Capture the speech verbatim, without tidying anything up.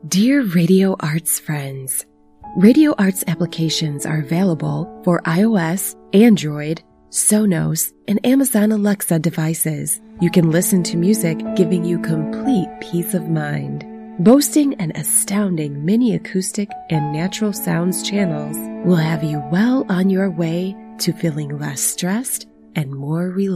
Dear Radio Arts friends, Radio Arts applications are available for iOS, Android, Sonos, and Amazon Alexa devices. You can listen to music, giving you complete peace of mind. Boasting an astounding mini acoustic and natural sounds channels will have you well on your way to feeling less stressed and more relaxed.